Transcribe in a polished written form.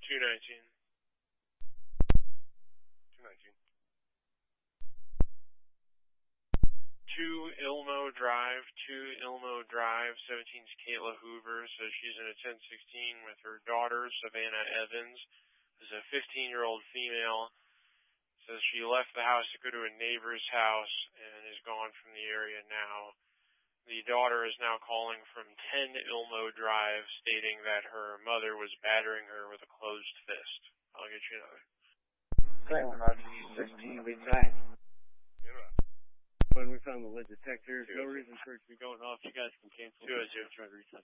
219. 219. 2 Ilmo Drive, 17's Kayla Hoover, says she's in a 1016 with her daughter, Savannah Evans, is a 15-year-old female, says she left the house to go to a neighbor's house and is gone from the area now. The daughter is now calling from 10 Ilmo Drive, stating that her mother was battering her with a closed fist. I'll get you another. Second, Roger, 16, be tight. When we found the lead detector, no reason for it to be going off. You guys can cancel. 202. Try to reach out.